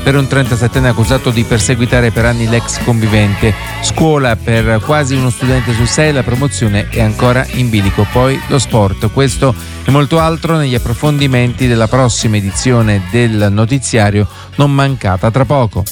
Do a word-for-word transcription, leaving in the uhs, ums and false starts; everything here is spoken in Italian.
per un trentasettenne accusato di perseguitare per anni l'ex convivente. Scuola per quasi uno studente su sei, la promozione è ancora in bilico. Poi lo sport, questo e molto altro negli approfondimenti della prossima edizione del notiziario, non mancata tra poco.